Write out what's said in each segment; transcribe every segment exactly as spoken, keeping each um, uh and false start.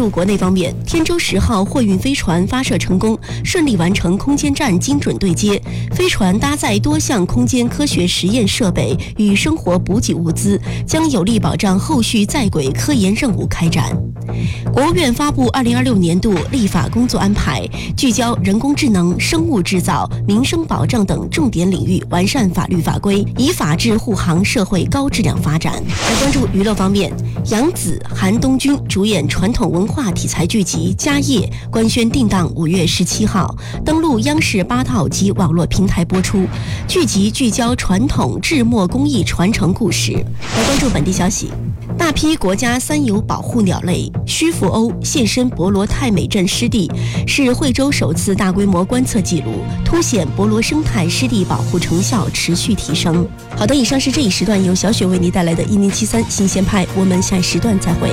注国内方面，天舟十号货运飞船发射成功，顺利完成空间站精准对接。飞船搭载多项空间科学实验设备与生活补给物资，将有力保障后续在轨科研任务开展。国务院发布二零二六年度立法工作安排，聚焦人工智能、生物制造、民生保障等重点领域，完善法律法规，以法治护航社会高质量发展。来关注娱乐方面，杨紫、韩东君主演传统文化题材剧集《家业》官宣定档五月十七号，登陆央视八套及网络平台播出。剧集聚焦传统制墨工艺传承故事。来关注本地消息。大批国家三有保护鸟类须扶鸥现身博罗太美镇湿地，是惠州首次大规模观测记录，凸显博罗生态湿地保护成效持续提升。好的，以上是这一时段由小雪为您带来的一零七三新鲜派，我们下一时段再会。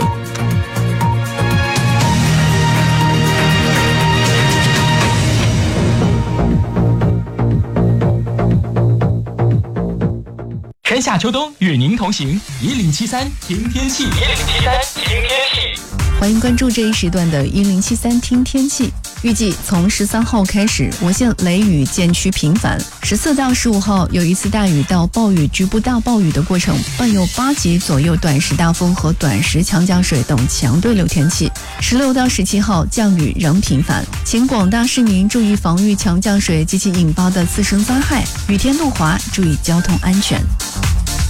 春夏秋冬与您同行，一零七三听天气，一零七三听天气。 欢迎关注这一时段的一零七三听天气。预计从十三号开始，我县雷雨渐趋频繁。十四到十五号有一次大雨到暴雨、局部大暴雨的过程，伴有八级左右短时大风和短时强降水等强对流天气。十六到十七号降雨仍频繁，请广大市民注意防御强降水及其引发的次生灾害，雨天路滑，注意交通安全。